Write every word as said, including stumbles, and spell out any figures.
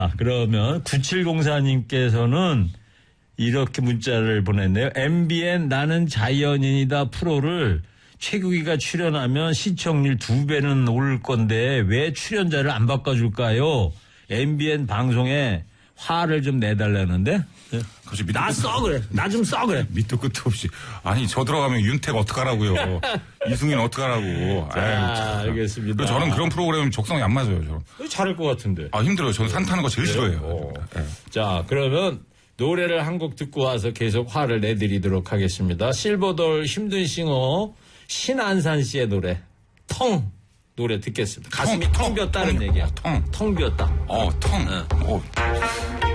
아, 그러면 구칠공사님께서는 이렇게 문자를 보냈네요. 엠비엔 나는 자연인이다 프로를 최국이가 출연하면 시청률 두 배는 오를 건데 왜 출연자를 안 바꿔줄까요? 엠비엔 방송에 화를 좀 내달라는데. 나 써 그래. 나 좀 써 그래. 밑도 끝도 없이. 아니 저 들어가면 윤택 어떡하라고요. 이승인 어떡하라고. 자, 아유, 알겠습니다. 저는 그런 프로그램 적성이 안 맞아요. 저는. 잘할 것 같은데. 아 힘들어요. 저는 산 타는 거 제일 싫어해요. 어. 네. 자 그러면 노래를 한 곡 듣고 와서 계속 화를 내드리도록 하겠습니다. 실버돌 힘든 싱어 신안산 씨의 노래 텅 노래 듣겠습니다. 가슴이 텅, 텅 비었다는 텅, 얘기야. 텅. 텅 비었다. 어, 텅. 네. 어.